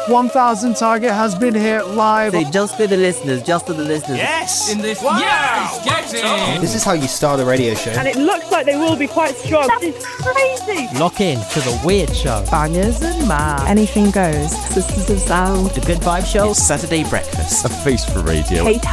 1,000 target has been hit live. Say just for the listeners, just for the listeners. Yes! In this Get in! This is how you start a radio show. And it looks like they will be quite strong. That is crazy! Lock in to The Weird Show. Bangers and mad. Anything goes. Sisters of Sound. The Good Vibe Show. It's Saturday Breakfast. A face for radio. Kate